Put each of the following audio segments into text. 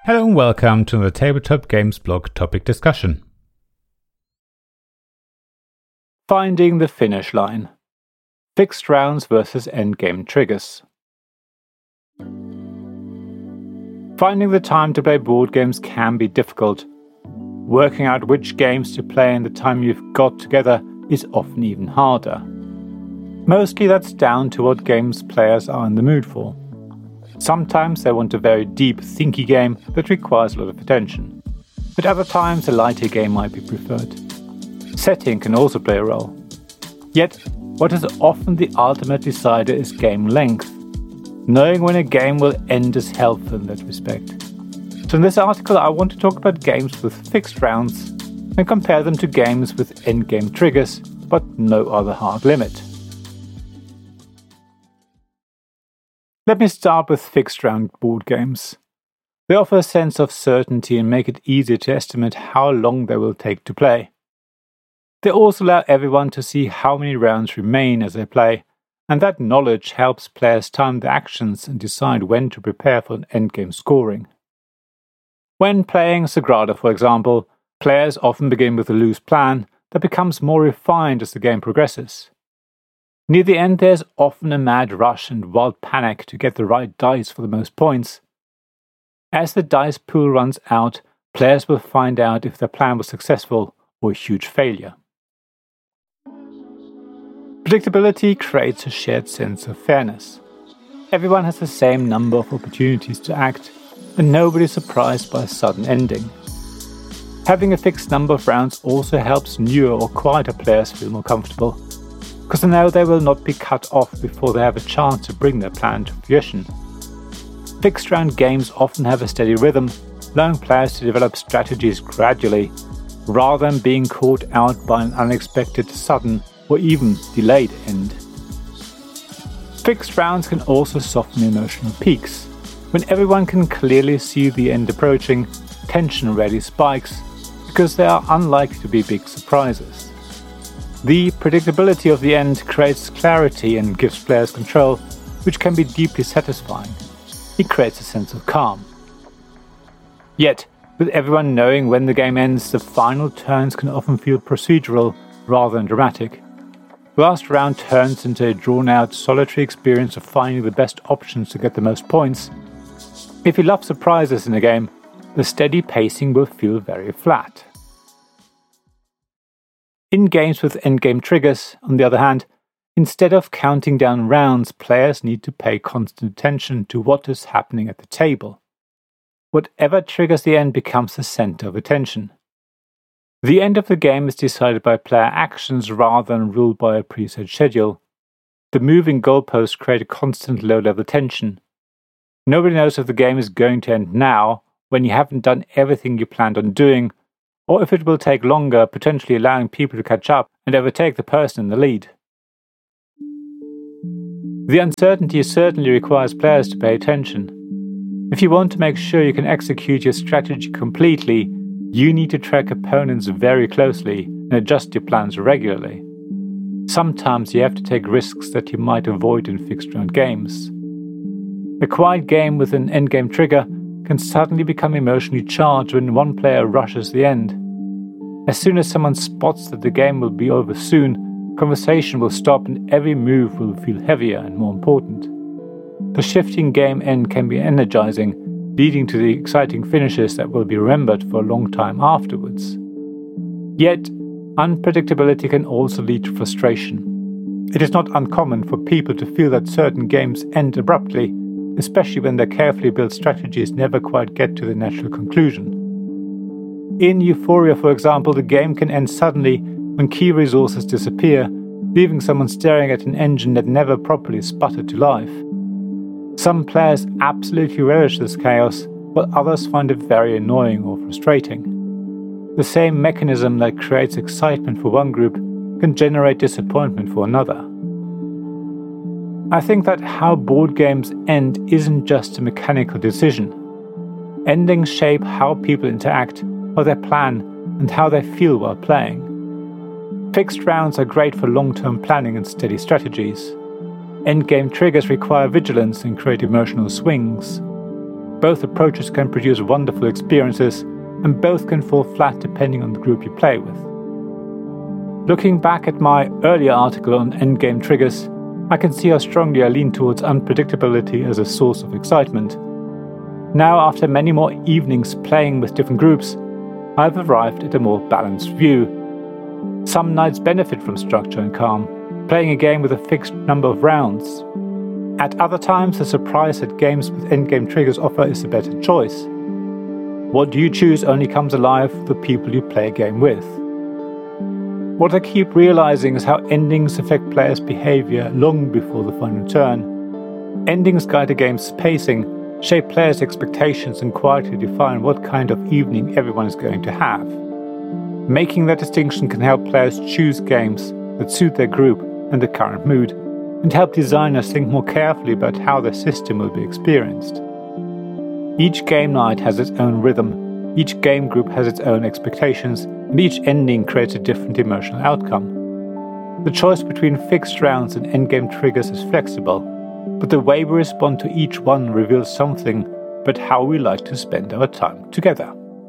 Hello and welcome to the Tabletop Games blog topic discussion. Finding the finish line. Fixed rounds versus endgame triggers. Finding the time to play board games can be difficult. Working out which games to play in the time you've got together is often even harder. Mostly that's down to what games players are in the mood for. Sometimes they want a very deep, thinky game that requires a lot of attention. But other times a lighter game might be preferred. Setting can also play a role. Yet, what is often the ultimate decider is game length. Knowing when a game will end is helpful in that respect. So in this article I want to talk about games with fixed rounds and compare them to games with endgame triggers, but no other hard limit. Let me start with fixed round board games. They offer a sense of certainty and make it easier to estimate how long they will take to play. They also allow everyone to see how many rounds remain as they play, and that knowledge helps players time their actions and decide when to prepare for an endgame scoring. When playing Sagrada, for example, players often begin with a loose plan that becomes more refined as the game progresses. Near the end there's often a mad rush and wild panic to get the right dice for the most points. As the dice pool runs out, players will find out if their plan was successful or a huge failure. Predictability creates a shared sense of fairness. Everyone has the same number of opportunities to act, and nobody is surprised by a sudden ending. Having a fixed number of rounds also helps newer or quieter players feel more comfortable, because they know they will not be cut off before they have a chance to bring their plan to fruition. Fixed round games often have a steady rhythm, allowing players to develop strategies gradually, rather than being caught out by an unexpected, sudden, or even delayed end. Fixed rounds can also soften emotional peaks. When everyone can clearly see the end approaching, tension rarely spikes, because they are unlikely to be big surprises. The predictability of the end creates clarity and gives players control, which can be deeply satisfying. It creates a sense of calm. Yet, with everyone knowing when the game ends, the final turns can often feel procedural rather than dramatic. The last round turns into a drawn-out, solitary experience of finding the best options to get the most points. If you love surprises in a game, the steady pacing will feel very flat. In games with endgame triggers, on the other hand, instead of counting down rounds, players need to pay constant attention to what is happening at the table. Whatever triggers the end becomes the center of attention. The end of the game is decided by player actions rather than ruled by a preset schedule. The moving goalposts create a constant low-level tension. Nobody knows if the game is going to end now, when you haven't done everything you planned on doing, or if it will take longer, potentially allowing people to catch up and overtake the person in the lead. The uncertainty certainly requires players to pay attention. If you want to make sure you can execute your strategy completely, you need to track opponents very closely and adjust your plans regularly. Sometimes you have to take risks that you might avoid in fixed-round games. A quiet game with an endgame trigger can suddenly become emotionally charged when one player rushes the end. As soon as someone spots that the game will be over soon, conversation will stop and every move will feel heavier and more important. The shifting game end can be energizing, leading to the exciting finishes that will be remembered for a long time afterwards. Yet, unpredictability can also lead to frustration. It is not uncommon for people to feel that certain games end abruptly, especially when their carefully built strategies never quite get to the natural conclusion. In Euphoria, for example, the game can end suddenly when key resources disappear, leaving someone staring at an engine that never properly sputtered to life. Some players absolutely relish this chaos, while others find it very annoying or frustrating. The same mechanism that creates excitement for one group can generate disappointment for another. I think that how board games end isn't just a mechanical decision. Endings shape how people interact, how they plan, and how they feel while playing. Fixed rounds are great for long-term planning and steady strategies. Endgame triggers require vigilance and create emotional swings. Both approaches can produce wonderful experiences, and both can fall flat depending on the group you play with. Looking back at my earlier article on endgame triggers, I can see how strongly I lean towards unpredictability as a source of excitement. Now, after many more evenings playing with different groups, I've arrived at a more balanced view. Some nights benefit from structure and calm, playing a game with a fixed number of rounds. At other times, the surprise that games with endgame triggers offer is a better choice. What you choose only comes alive with the people you play a game with. What I keep realizing is how endings affect players' behavior long before the final turn. Endings guide a game's pacing, shape players' expectations, and quietly define what kind of evening everyone is going to have. Making that distinction can help players choose games that suit their group and the current mood, and help designers think more carefully about how their system will be experienced. Each game night has its own rhythm, each game group has its own expectations, and each ending creates a different emotional outcome. The choice between fixed rounds and endgame triggers is flexible, but the way we respond to each one reveals something about how we like to spend our time together.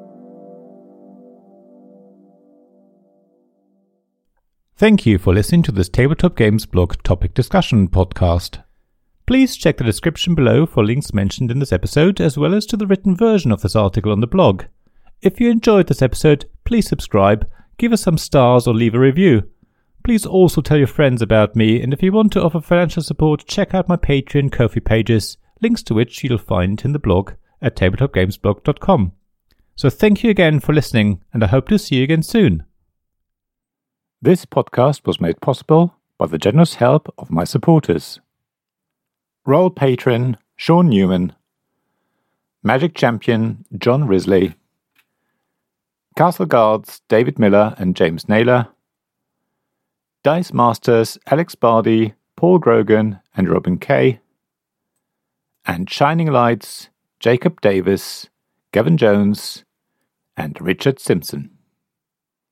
Thank you for listening to this Tabletop Games Blog topic discussion podcast. Please check the description below for links mentioned in this episode, as well as to the written version of this article on the blog. If you enjoyed this episode, please subscribe, give us some stars, or leave a review. Please also tell your friends about me, and if you want to offer financial support, check out my Patreon and Ko-fi pages, links to which you'll find in the blog at tabletopgamesblog.com. So thank you again for listening, and I hope to see you again soon. This podcast was made possible by the generous help of my supporters. Royal Patron Sean Newman, Magic Champion John Risley, Castle Guards David Miller and James Naylor, Dice Masters Alex Bardi, Paul Grogan and Robin Kay, and Shining Lights Jacob Davis, Gavin Jones and Richard Simpson.